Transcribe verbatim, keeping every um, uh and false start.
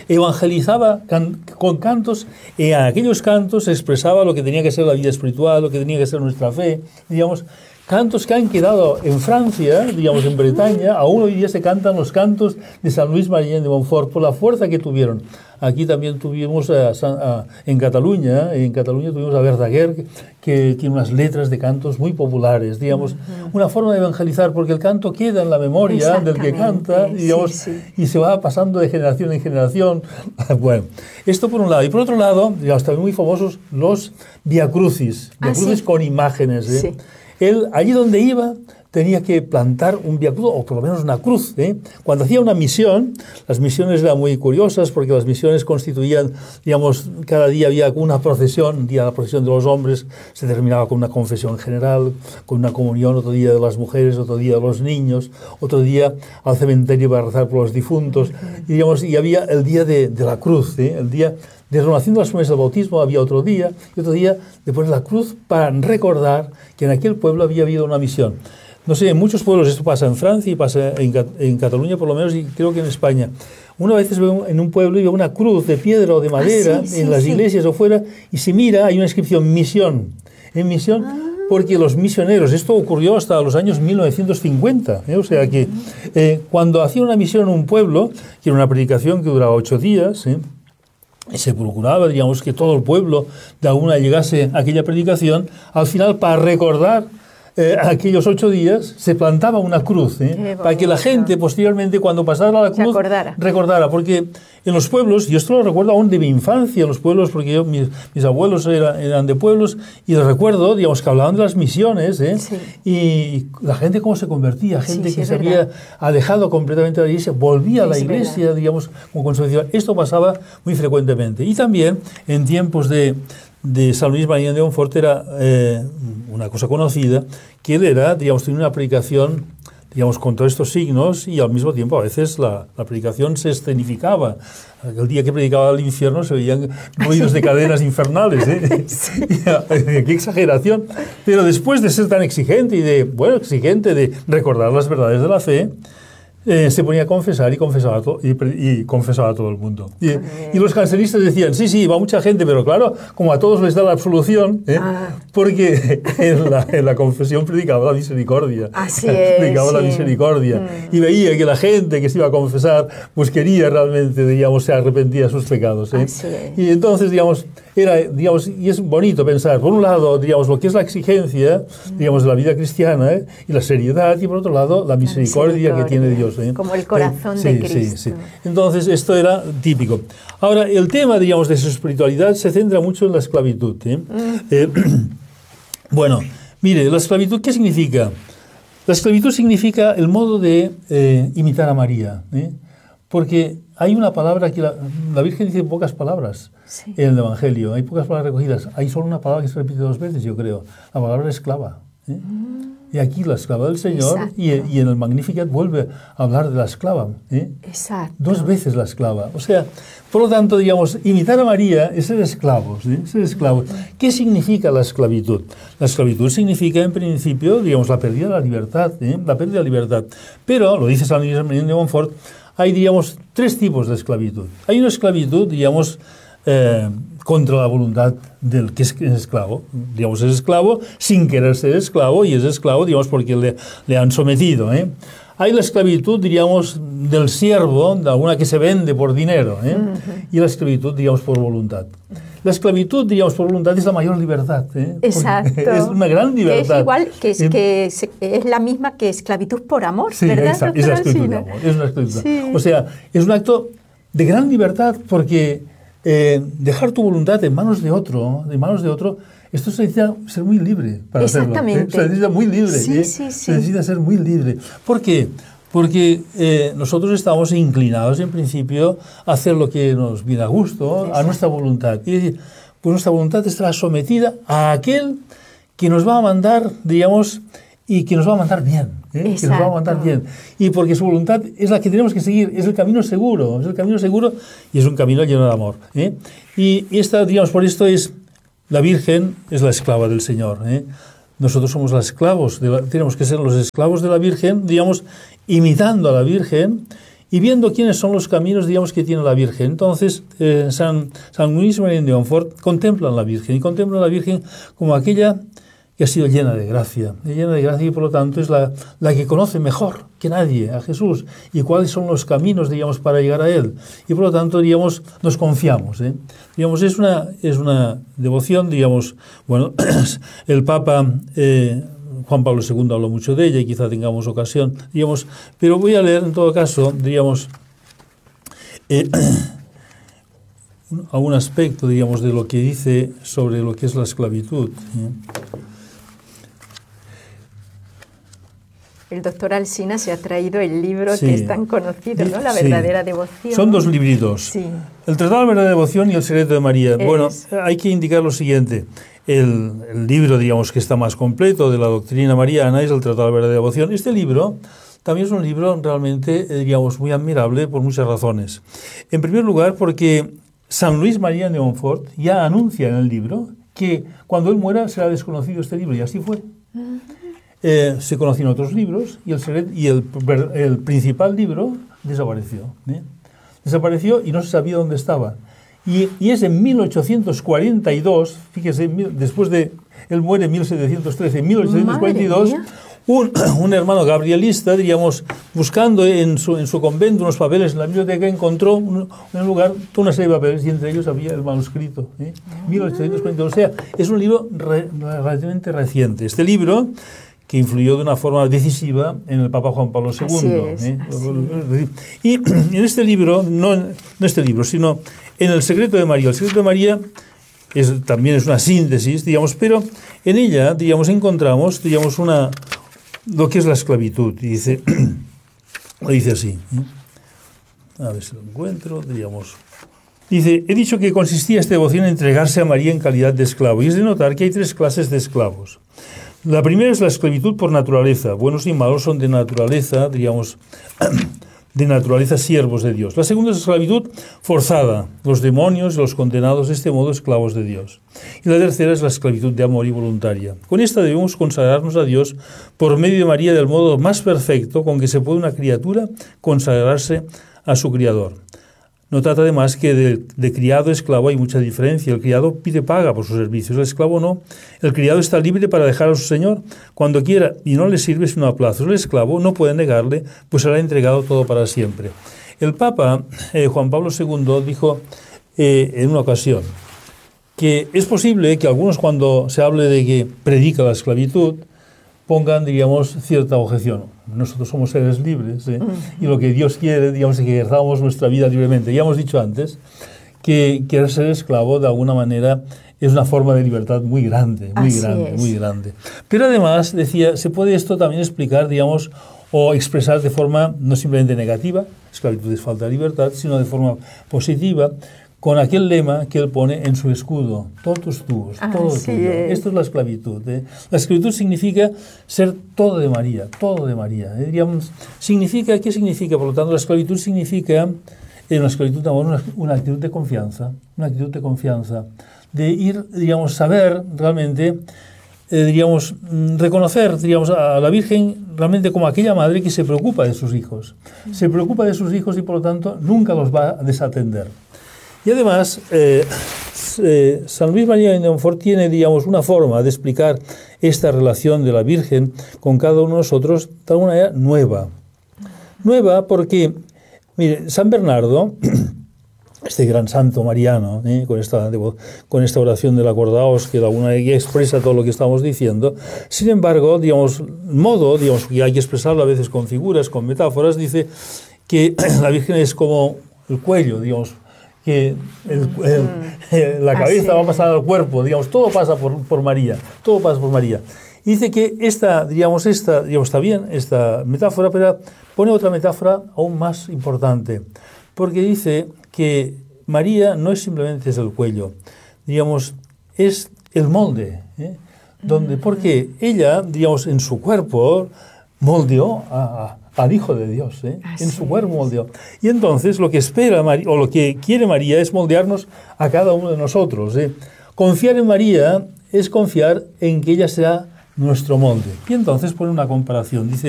evangelizaba can, con cantos, y en aquellos cantos expresaba lo que tenía que ser la vida espiritual, lo que tenía que ser nuestra fe, digamos, cantos que han quedado en Francia, digamos en Bretaña, aún hoy día se cantan los cantos de San Luis Mariñán de Montfort por la fuerza que tuvieron. Aquí también tuvimos a, a, en Cataluña, en Cataluña tuvimos a Verdaguer, que, que tiene unas letras de cantos muy populares, digamos, uh-huh. una forma de evangelizar, porque el canto queda en la memoria del que canta, digamos, sí, sí. y se va pasando de generación en generación. Bueno, esto por un lado. Y por otro lado, digamos, también muy famosos los viacrucis, viacrucis ah, ¿sí? con imágenes, ¿eh? Sí. Él, allí donde iba, tenía que plantar un viacruz, o por lo menos una cruz. ¿eh? Cuando hacía una misión, las misiones eran muy curiosas, porque las misiones constituían, digamos, cada día había una procesión, un día la procesión de los hombres, se terminaba con una confesión general, con una comunión, otro día de las mujeres, otro día de los niños, otro día al cementerio para rezar por los difuntos, y, digamos, y había el día de, de la cruz, ¿eh? el día de renovación de las promesas del bautismo, había otro día, y otro día de poner la cruz para recordar que en aquel pueblo había habido una misión. No sé, en muchos pueblos esto pasa en Francia y pasa en, en Cataluña por lo menos, y creo que en España. Una vez veo en un pueblo y veo una cruz de piedra o de madera ah, sí, sí, en las sí. iglesias o fuera, y si mira hay una inscripción misión, en misión, ah. porque los misioneros, esto ocurrió hasta los años mil novecientos cincuenta, ¿eh? o sea que eh, cuando hacían una misión en un pueblo, que era una predicación que duraba ocho días, ¿eh? y se procuraba, digamos, que todo el pueblo de alguna llegase a aquella predicación, al final para recordar Eh, aquellos ocho días se plantaba una cruz, ¿eh? para que la gente posteriormente cuando pasara la cruz recordara, porque en los pueblos, y esto lo recuerdo aún de mi infancia en los pueblos, porque yo, mis, mis abuelos eran, eran de pueblos, y les recuerdo, digamos, que hablaban de las misiones, ¿eh? sí. y la gente cómo se convertía, gente sí, sí, que se había alejado completamente de la iglesia, volvía a la iglesia, verdad. digamos, como consecuencia. Esto pasaba muy frecuentemente. Y también en tiempos de de San Luis Mariñán de Montfort era eh, una cosa conocida, que él era, digamos, tenía una predicación, digamos, con todos estos signos, y al mismo tiempo a veces la, la predicación se escenificaba. El día que predicaba al infierno se veían ruidos de cadenas infernales, ¿eh? Sí. ¡Qué exageración! Pero después de ser tan exigente y de, bueno, exigente de recordar las verdades de la fe, Eh, se ponía a confesar y confesaba, to- y, y confesaba a todo el mundo. Y, y los canceristas decían, sí, sí, va mucha gente, pero claro, como a todos les da la absolución, ¿eh? ah. porque en la, en la confesión predicaba la misericordia. Así es. predicaba sí. la misericordia. Mm. Y veía que la gente que se iba a confesar, pues quería realmente, digamos, se arrepentía de sus pecados. ¿eh? Así es. Y entonces, digamos, era, digamos, y es bonito pensar, por un lado, digamos, lo que es la exigencia, digamos, de la vida cristiana, ¿eh? y la seriedad, y por otro lado, la misericordia, la misericordia. que tiene Dios. ¿eh? Como el corazón eh, de sí, Cristo. Sí, sí. Entonces, esto era típico. Ahora, el tema, digamos, de su espiritualidad se centra mucho en la esclavitud. ¿eh? Mm. Eh, bueno, mire, la esclavitud, ¿qué significa? La esclavitud significa el modo de eh, imitar a María, ¿eh? porque hay una palabra que la, la Virgen dice pocas palabras sí. en el Evangelio, hay pocas palabras recogidas, hay solo una palabra que se repite dos veces, yo creo, la palabra esclava. ¿eh? Mm. Y aquí la esclava del Señor, y, y en el Magnificat vuelve a hablar de la esclava. ¿eh? Exacto. Dos veces la esclava. O sea, por lo tanto, digamos, imitar a María es ser esclavos. ¿eh? Ser esclavos. ¿Qué significa la esclavitud? La esclavitud significa, en principio, digamos, la pérdida de la libertad. ¿eh? La pérdida de la libertad. Pero, lo dice San Luis Mariñán de Montfort, hay, digamos, tres tipos de esclavitud. Hay una esclavitud, digamos, eh, contra la voluntad del que es esclavo. Digamos, es esclavo sin querer ser esclavo, y es esclavo, digamos, porque le, le han sometido. ¿eh? Hay la esclavitud, diríamos, del siervo, de alguna que se vende por dinero, ¿eh? uh-huh. y la esclavitud, digamos, por voluntad. La esclavitud, digamos, por voluntad es la mayor libertad. ¿eh? Exacto. Es una gran libertad. Que es igual, que es, que es, es la misma que esclavitud por amor, sí, ¿verdad? Esa, es la esclavitud de amor. Es una esclavitud. Sí. O sea, es un acto de gran libertad, porque eh, dejar tu voluntad en manos de otro, en manos de otro, esto se necesita ser muy libre para Exactamente. hacerlo. ¿eh? Se necesita muy libre. Sí, ¿eh? sí, sí. Se necesita ser muy libre. ¿Por qué? Porque eh, nosotros estamos inclinados, en principio, a hacer lo que nos viene a gusto, Exacto. a nuestra voluntad. Y decir, pues nuestra voluntad estará sometida a aquel que nos va a mandar, digamos, y que nos va a mandar bien. ¿eh? Que nos va a mandar bien. Y porque su voluntad es la que tenemos que seguir, es el camino seguro, es el camino seguro y es un camino lleno de amor. ¿eh? Y, y esta, digamos, por esto es, la Virgen es la esclava del Señor. ¿eh? Nosotros somos los esclavos, de la, tenemos que ser los esclavos de la Virgen, digamos, imitando a la Virgen, y viendo quiénes son los caminos, digamos, que tiene la Virgen. Entonces, eh, San, San Luis María de Montfort contemplan a la Virgen, y contemplan a la Virgen como aquella que ha sido llena de gracia, llena de gracia y por lo tanto es la, la que conoce mejor que nadie a Jesús y cuáles son los caminos, digamos, para llegar a Él. Y por lo tanto, digamos, nos confiamos. ¿eh? Digamos, es una, es una devoción, digamos, bueno, el Papa eh, Juan Pablo segundo habló mucho de ella y quizá tengamos ocasión, digamos, pero voy a leer en todo caso, digamos, eh, algún aspecto, digamos, de lo que dice sobre lo que es la esclavitud. ¿eh? El doctor Alsina se ha traído el libro sí. que es tan conocido, ¿no? La verdadera sí. devoción. Son dos libritos. Sí. El Tratado de la verdadera devoción y el secreto de María. Es. Bueno, hay que indicar lo siguiente. El, el libro, digamos, que está más completo de la doctrina mariana es el Tratado de la verdadera devoción. Este libro también es un libro realmente, digamos, muy admirable por muchas razones. En primer lugar, porque San Luis María de Montfort ya anuncia en el libro que cuando él muera será desconocido este libro, y así fue. Uh-huh. Eh, se conocían otros libros y el, y el, el principal libro desapareció. ¿eh? Desapareció y no se sabía dónde estaba. Y, y es en mil ochocientos cuarenta y dos, fíjese, después de, él muere en mil setecientos trece, en mil ochocientos cuarenta y dos, un, un hermano gabrielista, diríamos, buscando en su, en su convento unos papeles en la biblioteca, encontró un, en un lugar toda una serie de papeles y entre ellos había el manuscrito. ¿eh? mil ochocientos cuarenta y dos, o sea, es un libro re, relativamente reciente. Este libro que influyó de una forma decisiva en el Papa Juan Pablo segundo. Así es, ¿eh? así es. Y en este libro, no en este libro, sino en el secreto de María. El secreto de María es, también es una síntesis, digamos, pero en ella, digamos, encontramos, digamos, una, lo que es la esclavitud. Y dice, lo dice así. ¿eh? A ver si lo encuentro, digamos. Dice, he dicho que consistía esta devoción en entregarse a María en calidad de esclavo. Y es de notar que hay tres clases de esclavos. La primera es la esclavitud por naturaleza. Buenos y malos son de naturaleza, diríamos, de naturaleza siervos de Dios. La segunda es la esclavitud forzada. Los demonios y los condenados de este modo esclavos de Dios. Y la tercera es la esclavitud de amor y voluntaria. Con esta debemos consagrarnos a Dios por medio de María del modo más perfecto con que se puede una criatura consagrarse a su Criador. Notad además que de, de criado a esclavo hay mucha diferencia. El criado pide paga por sus servicios, el esclavo no. El criado está libre para dejar a su señor cuando quiera y no le sirve sino a plazos. El esclavo no puede negarle, pues será entregado todo para siempre. El Papa eh, Juan Pablo segundo dijo eh, en una ocasión que es posible que algunos, cuando se hable de que predica la esclavitud, pongan, digamos, cierta objeción. Nosotros somos seres libres, ¿eh? y lo que Dios quiere, digamos, es que ejerzamos nuestra vida libremente. Ya hemos dicho antes que querer ser esclavo, de alguna manera, es una forma de libertad muy grande, muy Así grande, es. muy grande. Pero además, decía, se puede esto también explicar, digamos, o expresar de forma no simplemente negativa, esclavitud es falta de libertad, sino de forma positiva, con aquel lema que él pone en su escudo, totus tuos, todo Así tuyo. es. Esto es la esclavitud. ¿eh? La esclavitud significa ser todo de María, todo de María. ¿eh? Diríamos, significa, ¿qué significa? Por lo tanto, la esclavitud significa, en una esclavitud de amor, una, una actitud de confianza, una actitud de confianza, de ir, digamos, saber realmente, eh, diríamos, reconocer, diríamos, a la Virgen realmente como aquella madre que se preocupa de sus hijos. Se preocupa de sus hijos y, por lo tanto, nunca los va a desatender. Y además, eh, eh, San Luis María de Montfort tiene, digamos, una forma de explicar esta relación de la Virgen con cada uno de nosotros de alguna manera nueva. Nueva porque, mire, San Bernardo, este gran santo mariano, ¿eh? con, esta, con esta oración del acordaos que de alguna manera expresa todo lo que estamos diciendo, sin embargo, digamos, modo, digamos, que hay que expresarlo a veces con figuras, con metáforas, dice que la Virgen es como el cuello, digamos, que el, el, la cabeza va a pasar al cuerpo, digamos, todo pasa por, por María, todo pasa por María. Y dice que esta, digamos, esta, digamos, está bien, esta metáfora, pero pone otra metáfora aún más importante, porque dice que María no es simplemente es el cuello, digamos, es el molde, ¿eh? Donde, porque ella, digamos, en su cuerpo moldeó a, a al Hijo de Dios, ¿eh? en su cuerpo moldeó. Y entonces lo que espera María, o lo que quiere María es moldearnos a cada uno de nosotros. ¿eh? Confiar en María es confiar en que ella será nuestro molde. Y entonces pone una comparación, dice,